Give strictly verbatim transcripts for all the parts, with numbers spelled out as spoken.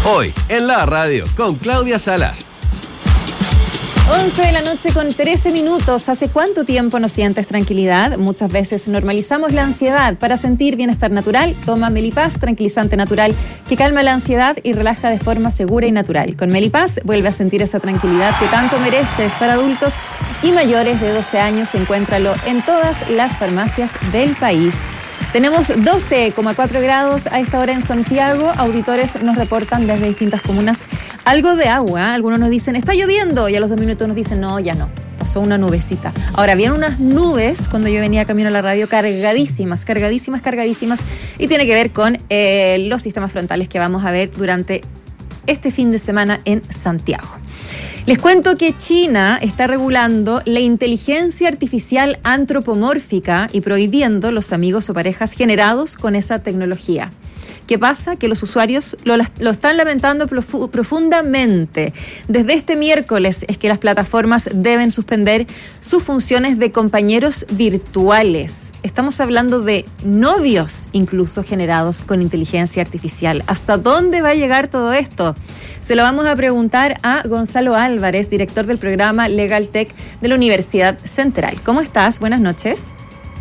Hoy en la radio con Claudia Salas. once de la noche con trece minutos. ¿Hace cuánto tiempo no sientes tranquilidad? Muchas veces normalizamos la ansiedad. Para sentir bienestar natural, toma Melipaz, tranquilizante natural que calma la ansiedad y relaja de forma segura y natural. Con Melipaz vuelve a sentir esa tranquilidad que tanto mereces. Para adultos y mayores de doce años, encuéntralo en todas las farmacias del país. Tenemos doce coma cuatro grados a esta hora en Santiago. Auditores nos reportan desde distintas comunas algo de agua. Algunos nos dicen, está lloviendo, y a los dos minutos nos dicen, no, ya no, pasó una nubecita. Ahora, vienen unas nubes cuando yo venía camino a la radio cargadísimas, cargadísimas, cargadísimas, y tiene que ver con eh, los sistemas frontales que vamos a ver durante este fin de semana en Santiago. Les cuento que China está regulando la inteligencia artificial antropomórfica y prohibiendo los amigos o parejas generados con esa tecnología. ¿Qué pasa? Que los usuarios lo, lo están lamentando profu- profundamente. Desde este miércoles es que las plataformas deben suspender sus funciones de compañeros virtuales. Estamos hablando de novios incluso generados con inteligencia artificial. ¿Hasta dónde va a llegar todo esto? Se lo vamos a preguntar a Gonzalo Álvarez, director del programa Legal Tech de la Universidad Central. ¿Cómo estás? Buenas noches.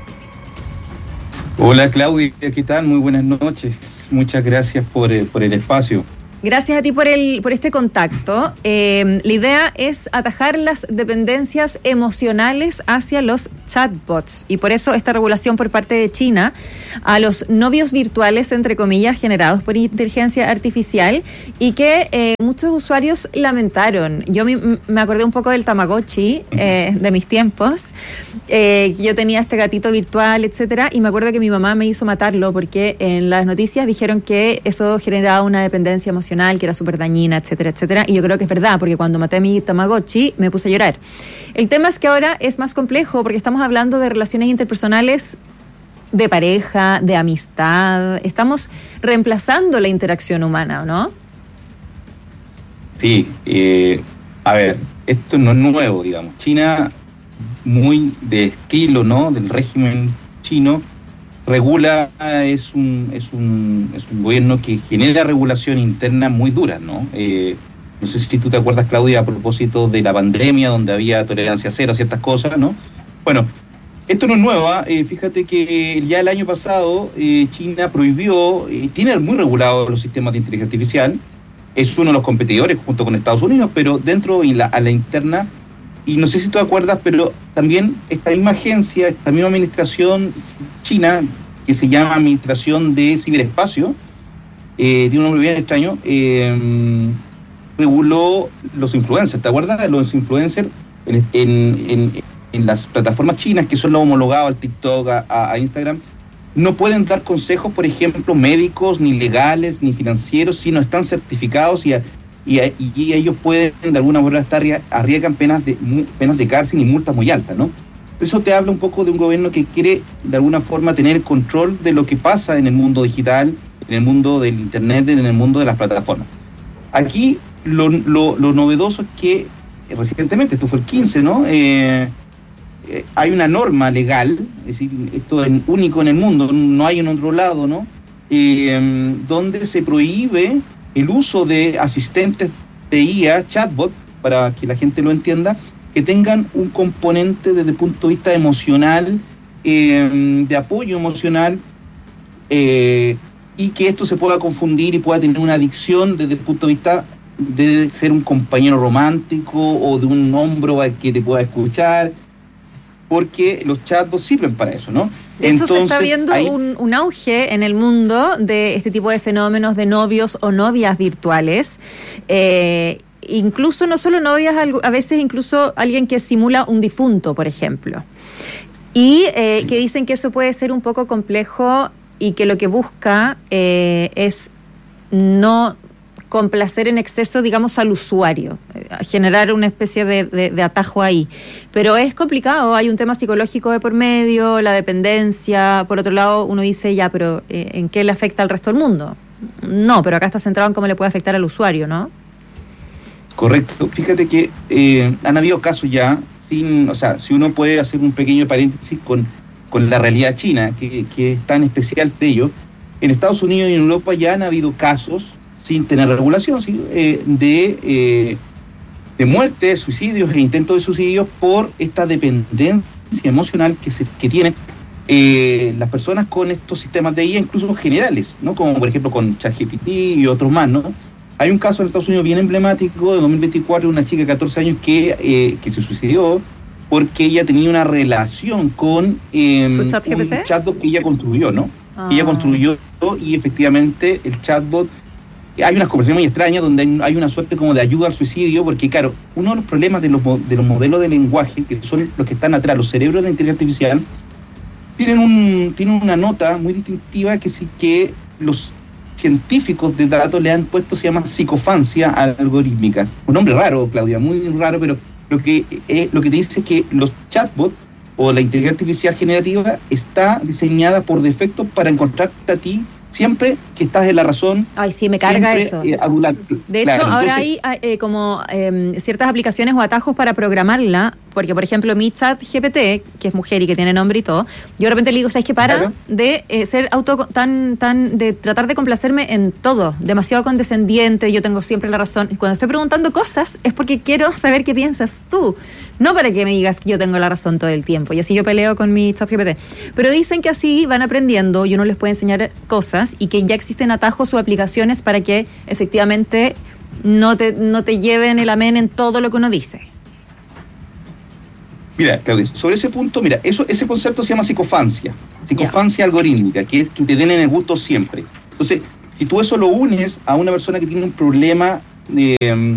Hola Claudia, ¿qué tal? Muy buenas noches. Muchas gracias por, por el espacio. Gracias a ti por el por este contacto. Eh, la idea es atajar las dependencias emocionales hacia los chatbots y por eso esta regulación por parte de China a los novios virtuales, entre comillas, generados por inteligencia artificial y que eh, muchos usuarios lamentaron. Yo me, me acordé un poco del Tamagotchi eh, de mis tiempos. Eh, yo tenía este gatito virtual, etcétera, y me acuerdo que mi mamá me hizo matarlo porque en las noticias dijeron que eso generaba una dependencia emocional que era súper dañina, etcétera, etcétera. Y yo creo que es verdad, porque cuando maté a mi Tamagotchi me puse a llorar. El tema es que ahora es más complejo porque estamos hablando de relaciones interpersonales de pareja, de amistad. Estamos reemplazando la interacción humana, ¿no? Sí, eh, a ver, esto no es nuevo, digamos. China, muy de estilo, ¿no?, del régimen chino, regula, es un, es un es un gobierno que genera regulación interna muy dura, ¿no? Eh, no sé si tú te acuerdas, Claudia, a propósito de la pandemia, donde había tolerancia cero a ciertas cosas, ¿no? Bueno, esto no es nuevo, ¿eh? Fíjate que ya el año pasado eh, China prohibió, eh, tiene muy regulados los sistemas de inteligencia artificial, es uno de los competidores junto con Estados Unidos, pero dentro y la, a la interna, y no sé si tú te acuerdas, pero también esta misma agencia, esta misma administración china, que se llama Administración de Ciberespacio, eh, tiene un nombre bien extraño, eh, reguló los influencers. ¿Te acuerdas? Los influencers en, en, en, en las plataformas chinas, que son los homologados al TikTok, a, a Instagram, no pueden dar consejos, por ejemplo, médicos, ni legales, ni financieros, si no están certificados y... A, Y, y ellos pueden, de alguna manera, estar arriesgan penas de penas de cárcel y multas muy altas, ¿no? Eso te habla un poco de un gobierno que quiere, de alguna forma, tener control de lo que pasa en el mundo digital, en el mundo del internet, en el mundo de las plataformas. Aquí, lo, lo, lo novedoso es que, eh, recientemente, esto fue el quince, ¿no?, eh, eh, hay una norma legal, es decir, esto es único en el mundo, no hay en otro lado, ¿no?, eh, donde se prohíbe el uso de asistentes de I A, chatbot, para que la gente lo entienda, que tengan un componente desde el punto de vista emocional, eh, de apoyo emocional, eh, y que esto se pueda confundir y pueda tener una adicción desde el punto de vista de ser un compañero romántico o de un hombro que te pueda escuchar, porque los chatbots sirven para eso, ¿no? De hecho, Entonces, se está viendo hay... un, un auge en el mundo de este tipo de fenómenos de novios o novias virtuales. Eh, incluso no solo novias, a veces incluso alguien que simula un difunto, por ejemplo. Y eh, que dicen que eso puede ser un poco complejo y que lo que busca eh, es no complacer en exceso, digamos, al usuario, generar una especie de, de, de atajo ahí. Pero es complicado, hay un tema psicológico de por medio, la dependencia. Por otro lado, uno dice, ya, pero eh, ¿en qué le afecta al resto del mundo? No, pero acá está centrado en cómo le puede afectar al usuario, ¿no? Correcto. Fíjate que eh, han habido casos ya, sin, o sea, si uno puede hacer un pequeño paréntesis con, con la realidad china, que, que es tan especial de ello, en Estados Unidos y en Europa ya han habido casos, sin tener regulación, ¿sí? eh, de, eh, de muertes, suicidios e intentos de suicidios por esta dependencia emocional que, se, que tienen eh, las personas con estos sistemas de I A, incluso generales, ¿no? Como por ejemplo con ChatGPT y otros más, ¿no? Hay un caso en Estados Unidos bien emblemático de dos mil veinticuatro de una chica de catorce años que, eh, que se suicidió porque ella tenía una relación con eh, ¿Su ChatGPT? un chatbot que ella construyó, ¿no? Ah. Ella construyó y efectivamente el chatbot, hay unas conversaciones muy extrañas donde hay, hay una suerte como de ayuda al suicidio, porque claro, uno de los problemas de los, de los modelos de lenguaje, que son los que están atrás, los cerebros de la inteligencia artificial, tienen, un, tienen una nota muy distintiva que sí que los científicos de datos le han puesto, se llama psicofancia algorítmica. Un nombre raro, Claudia, muy raro, pero lo que, eh, lo que te dice es que los chatbots o la inteligencia artificial generativa está diseñada por defecto para encontrarte a ti siempre que estás en la razón. Ay, sí, me carga siempre, eso. Eh, adulante. De Claro, hecho, ahora entonces, hay eh, como eh, ciertas aplicaciones o atajos para programarla, porque por ejemplo mi ChatGPT, que es mujer y que tiene nombre y todo, yo de repente le digo, ¿sabes qué? Para Claro. de eh, ser auto tan, tan, de tratar de complacerme en todo, demasiado condescendiente, yo tengo siempre la razón. Y cuando estoy preguntando cosas es porque quiero saber qué piensas tú, no para que me digas que yo tengo la razón todo el tiempo. Y así yo peleo con mi ChatGPT. Pero dicen que así van aprendiendo y uno les puede enseñar cosas y que ya existen atajos o aplicaciones para que efectivamente no te, no te lleven el amén en todo lo que uno dice. Mira, Claudia, sobre ese punto, mira, eso, ese concepto se llama psicofancia, psicofancia algorítmica, que es que te den en el gusto siempre. Entonces, si tú eso lo unes a una persona que tiene un problema, eh,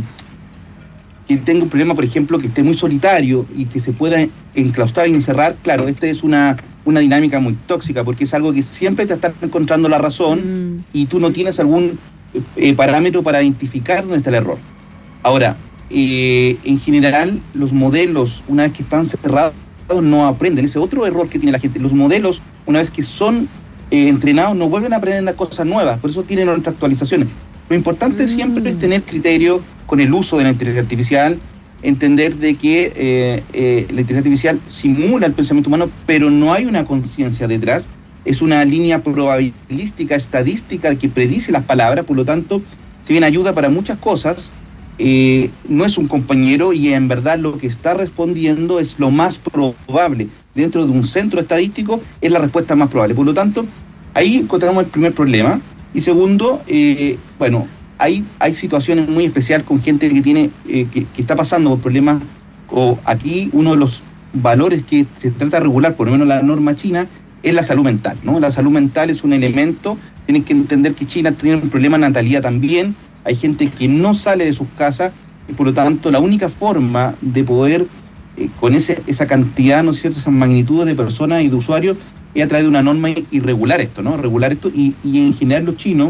que tenga un problema, por ejemplo, que esté muy solitario y que se pueda enclaustrar y encerrar, claro, esta es una, una dinámica muy tóxica, porque es algo que siempre te está encontrando la razón mm. y tú no tienes algún eh, parámetro para identificar dónde está el error. Ahora, Eh, en general, los modelos, una vez que están cerrados, no aprenden. Ese otro error que tiene la gente. Los modelos, una vez que son eh, entrenados, no vuelven a aprender las cosas nuevas. Por eso tienen otras actualizaciones. Lo importante mm. siempre es tener criterio con el uso de la inteligencia artificial, entender de que eh, eh, la inteligencia artificial simula el pensamiento humano, pero no hay una conciencia detrás. Es una línea probabilística, estadística que predice las palabras. Por lo tanto, si bien ayuda para muchas cosas, Eh, no es un compañero y en verdad lo que está respondiendo es lo más probable. Dentro de un centro estadístico es la respuesta más probable. Por lo tanto, ahí encontramos el primer problema. Y segundo, eh, bueno, hay, hay situaciones muy especiales con gente que tiene eh, que, que está pasando por problemas. O aquí uno de los valores que se trata de regular, por lo menos la norma china, es la salud mental, ¿no? La salud mental es un elemento. Tienen que entender que China tiene un problema de natalidad también. Hay gente que no sale de sus casas y por lo tanto la única forma de poder, eh, con ese, esa cantidad, ¿no es cierto?, esas magnitudes de personas y de usuarios, es a través de una norma y regular esto, ¿no? Regular esto y, y en general los chinos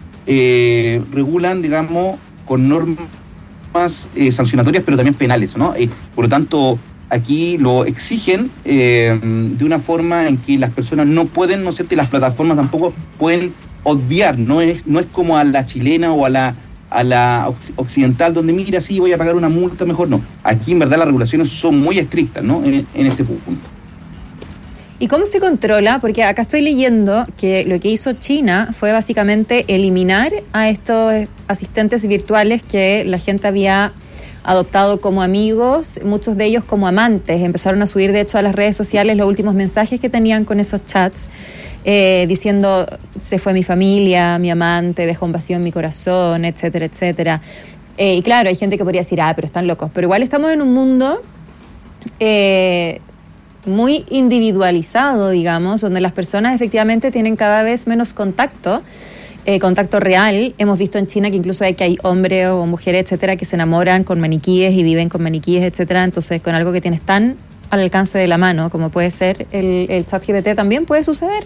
eh, regulan, digamos, con normas eh, sancionatorias pero también penales, ¿no? Eh, por lo tanto, aquí lo exigen eh, de una forma en que las personas no pueden, ¿no es cierto?, y las plataformas tampoco pueden obviar, no es, no es como a la chilena o a la, a la occidental donde mira, sí, voy a pagar una multa, mejor no. Aquí en verdad las regulaciones son muy estrictas, ¿no? En, en este punto. ¿Y cómo se controla? Porque acá estoy leyendo que lo que hizo China fue básicamente eliminar a estos asistentes virtuales que la gente había adoptado como amigos, muchos de ellos como amantes. Empezaron a subir, de hecho, a las redes sociales los últimos mensajes que tenían con esos chats, eh, diciendo, se fue mi familia, mi amante, dejó un vacío en mi corazón, etcétera, etcétera. Eh, y claro, hay gente que podría decir, ah, pero están locos. Pero igual estamos en un mundo eh, muy individualizado, digamos, donde las personas efectivamente tienen cada vez menos contacto, Eh, contacto real. Hemos visto en China que incluso hay que hay hombres o mujeres, etcétera, que se enamoran con maniquíes y viven con maniquíes, etcétera. Entonces, con algo que tienes tan al alcance de la mano como puede ser el, el ChatGPT, también puede suceder.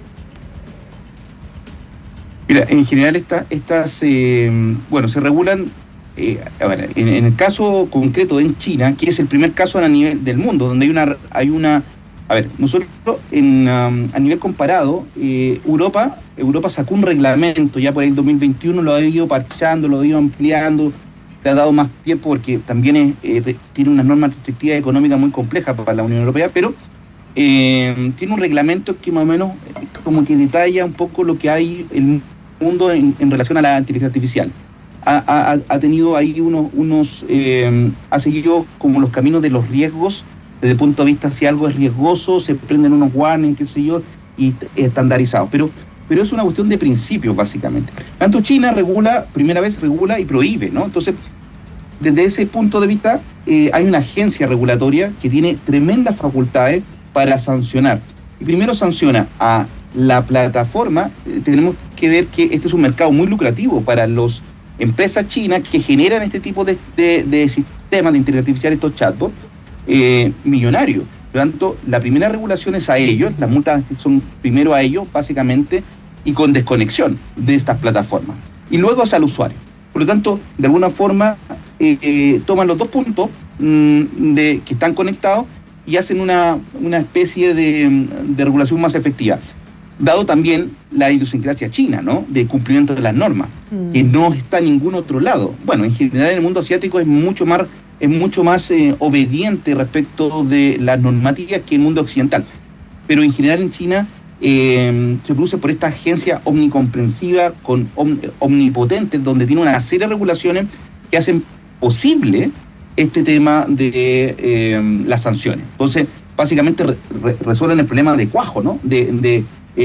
Mira, en general esta, estas, eh, bueno, se regulan, eh, a ver, en, en el caso concreto en China, que es el primer caso a nivel del mundo, donde hay una, hay una a ver, nosotros en, um, a nivel comparado, eh, Europa, Europa sacó un reglamento ya por el dos mil veintiuno, lo ha ido parchando, lo ha ido ampliando, le ha dado más tiempo porque también es, eh, tiene unas normas restrictivas económicas muy complejas para la Unión Europea, pero eh, tiene un reglamento que más o menos como que detalla un poco lo que hay el mundo en, en relación a la inteligencia artificial. ha, ha, ha tenido ahí unos, unos eh, ha seguido como los caminos de los riesgos, desde el punto de vista si algo es riesgoso, se prenden unos warnings, qué sé yo, y estandarizados. Pero, pero es una cuestión de principios, básicamente. Tanto China regula, primera vez regula y prohíbe, ¿no? Entonces, desde ese punto de vista, eh, hay una agencia regulatoria que tiene tremendas facultades para sancionar. Y primero sanciona a la plataforma. Eh, tenemos que ver que este es un mercado muy lucrativo para las empresas chinas que generan este tipo de, de, de sistemas de inteligencia artificial, estos chatbots, eh, millonarios. Por lo tanto, la primera regulación es a ellos, las multas son primero a ellos, básicamente, y con desconexión de estas plataformas. Y luego es al usuario. Por lo tanto, de alguna forma, eh, eh, toman los dos puntos mmm, de, que están conectados y hacen una, una especie de, de regulación más efectiva. Dado también la idiosincrasia china, ¿no? De cumplimiento de las normas, mm. que no está en ningún otro lado. Bueno, en general en el mundo asiático es mucho más, es mucho más eh, obediente respecto de las normativas que el mundo occidental. Pero en general en China eh, se produce por esta agencia omnicomprensiva, con om, omnipotente, donde tiene una serie de regulaciones que hacen posible este tema de eh, las sanciones. Entonces, básicamente re, re, resuelven el problema de cuajo, ¿no? De, de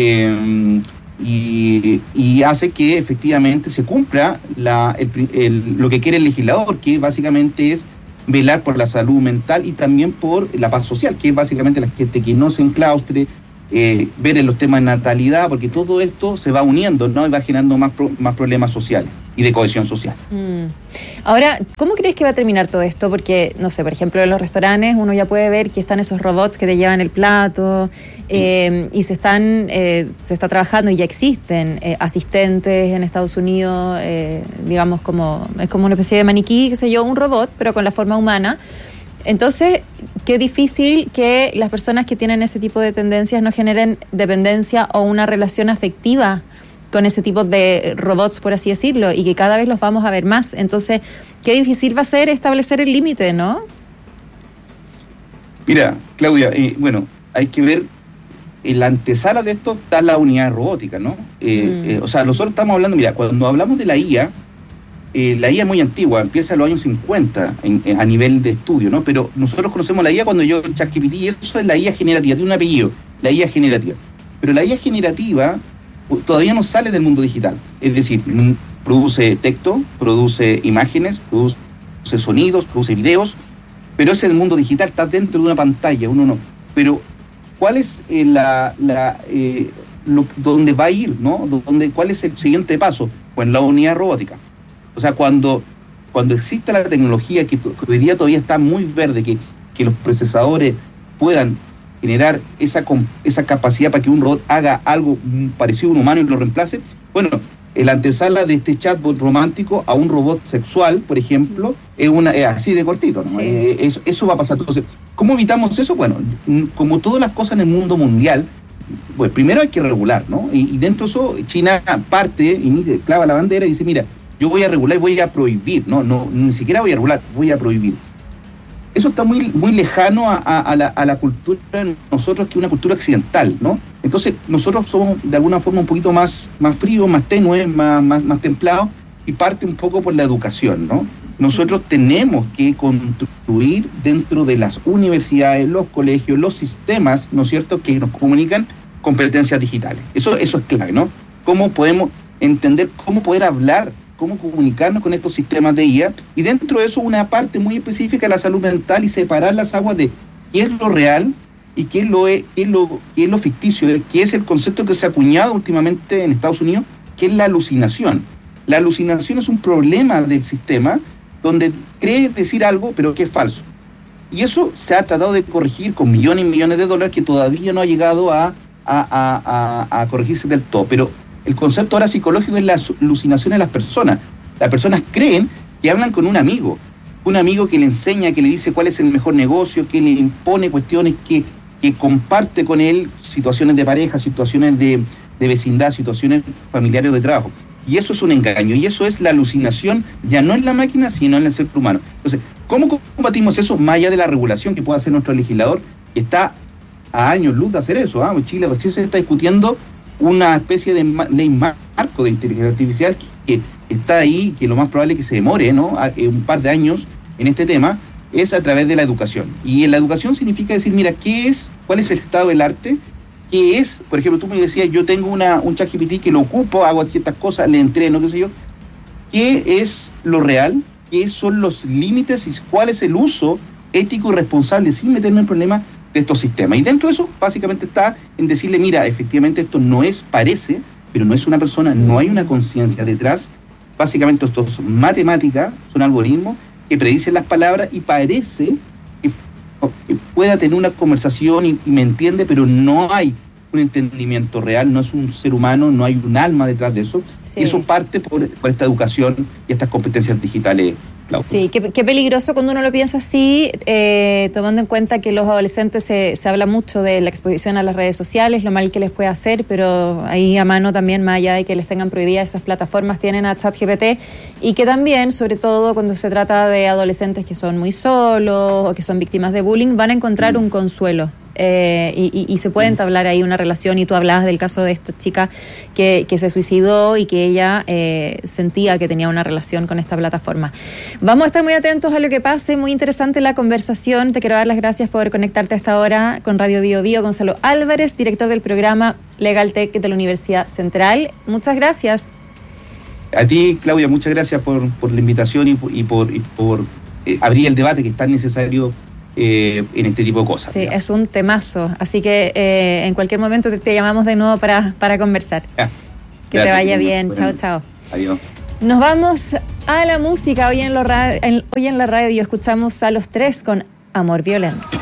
eh, y, y hace que efectivamente se cumpla la, el, el, lo que quiere el legislador, que básicamente es velar por la salud mental y también por la paz social, que es básicamente la gente que no se enclaustre, eh, ver en los temas de natalidad, porque todo esto se va uniendo, ¿no? Y va generando más, pro, más problemas sociales y de cohesión social. Mm. Ahora, ¿cómo crees que va a terminar todo esto? Porque, no sé, por ejemplo, en los restaurantes uno ya puede ver que están esos robots que te llevan el plato eh, y se están eh, se está trabajando y ya existen eh, asistentes en Estados Unidos, eh, digamos, como es como una especie de maniquí, qué sé yo, un robot, pero con la forma humana. Entonces, qué difícil que las personas que tienen ese tipo de tendencias no generen dependencia o una relación afectiva con ese tipo de robots, por así decirlo, y que cada vez los vamos a ver más. Entonces, qué difícil va a ser establecer el límite, ¿no? Mira, Claudia, eh, bueno, hay que ver, en la antesala de esto está la unidad robótica, ¿no? Eh, mm. eh, o sea, nosotros estamos hablando, mira, cuando hablamos de la I A, eh, la I A es muy antigua, empieza en los años cincuenta en, en, a nivel de estudio, ¿no? Pero nosotros conocemos la I A cuando yo ChatGPT, y eso es la I A generativa, tiene un apellido, la I A generativa. Pero la I A generativa todavía no sale del mundo digital, es decir, produce texto, produce imágenes, produce sonidos, produce videos, pero es el mundo digital, está dentro de una pantalla, uno no. Pero, ¿cuál es eh, la, la eh, lo, dónde va a ir, ¿no? ¿Dónde, ¿Cuál es el siguiente paso? Pues la unidad robótica. O sea, cuando, cuando exista la tecnología que, que hoy día todavía está muy verde, que, que los procesadores puedan generar esa, esa capacidad para que un robot haga algo parecido a un humano y lo reemplace. Bueno, el antesala de este chatbot romántico a un robot sexual, por ejemplo, es, una, es así de cortito, ¿no? Sí. Eh, eso, eso va a pasar. Entonces, ¿cómo evitamos eso? Bueno, como todas las cosas en el mundo mundial, pues primero hay que regular, ¿no? Y, y dentro de eso, China parte y clava la bandera y dice, mira, yo voy a regular y voy a prohibir, ¿no? No, ni siquiera voy a regular, voy a prohibir. Eso está muy, muy lejano a, a, a, la, a la cultura de nosotros, que es una cultura occidental, ¿no? Entonces, nosotros somos de alguna forma un poquito más, más fríos, más tenues, más, más, más templados, y parte un poco por la educación, ¿no? Nosotros tenemos que construir dentro de las universidades, los colegios, los sistemas, ¿no es cierto?, que nos comunican competencias digitales. Eso, eso es clave, ¿no? Cómo podemos entender, cómo poder hablar, cómo comunicarnos con estos sistemas de I A, y dentro de eso una parte muy específica de la salud mental, y separar las aguas de qué es lo real y qué es lo, qué es lo, qué es lo ficticio, qué es el concepto que se ha acuñado últimamente en Estados Unidos, que es la alucinación. La alucinación es un problema del sistema donde cree decir algo, pero que es falso. Y eso se ha tratado de corregir con millones y millones de dólares, que todavía no ha llegado a, a, a, a, a corregirse del todo. Pero el concepto ahora psicológico es la alucinación de las personas. Las personas creen que hablan con un amigo, un amigo que le enseña, que le dice cuál es el mejor negocio, que le impone cuestiones, que, que comparte con él situaciones de pareja, situaciones de, de vecindad, situaciones familiares o de trabajo. Y eso es un engaño, y eso es la alucinación, ya no en la máquina, sino en el ser humano. Entonces, ¿cómo combatimos eso? Más allá de la regulación que pueda hacer nuestro legislador, que está a años luz de hacer eso. ¿ah? En Chile recién se está discutiendo una especie de ley marco de inteligencia artificial que, está ahí, que lo más probable es que se demore, ¿no?, a, eh, un par de años en este tema, es a través de la educación. Y en la educación significa decir, mira, ¿qué es? ¿Cuál es el estado del arte? ¿Qué es? Por ejemplo, tú me decías, yo tengo una, un ChatGPT que lo ocupo, hago ciertas cosas, le entreno, qué sé yo. ¿Qué es lo real? ¿Qué son los límites y cuál es el uso ético y responsable sin meterme en problemas de estos sistemas? Y dentro de eso, básicamente está en decirle, mira, efectivamente esto no es, parece, pero no es una persona, no hay una conciencia detrás. Básicamente esto es matemática, son algoritmos que predicen las palabras y parece que, que pueda tener una conversación y, y me entiende, pero no hay un entendimiento real, no es un ser humano, no hay un alma detrás de eso. Sí. Y eso parte por, por esta educación y estas competencias digitales. Claudia. Sí, qué, qué peligroso cuando uno lo piensa así, eh, tomando en cuenta que los adolescentes se, se habla mucho de la exposición a las redes sociales, lo mal que les puede hacer, pero ahí a mano también, más allá de que les tengan prohibidas esas plataformas, tienen a ChatGPT, y que también, sobre todo cuando se trata de adolescentes que son muy solos o que son víctimas de bullying, van a encontrar mm. un consuelo. Eh, y, y, y se puede entablar ahí una relación, y tú hablabas del caso de esta chica que, que se suicidó y que ella eh, sentía que tenía una relación con esta plataforma. Vamos a estar muy atentos a lo que pase, muy interesante la conversación. Te quiero dar las gracias por conectarte a esta hora con Radio Bio Bio. Gonzalo Álvarez, director del programa Legal Tech de la Universidad Central. Muchas gracias. A ti, Claudia, muchas gracias por, por la invitación y por, y por, y por eh, abrir el debate que es tan necesario Eh, en este tipo de cosas. Sí, digamos. Es un temazo, así que eh, en cualquier momento te, te llamamos de nuevo para, para conversar. Ya. Que Gracias, te vaya muy bien, bien. chao, chao. Adiós. Nos vamos a la música. Hoy en, lo ra- en, hoy en la radio escuchamos a Los Tres con Amor Violento.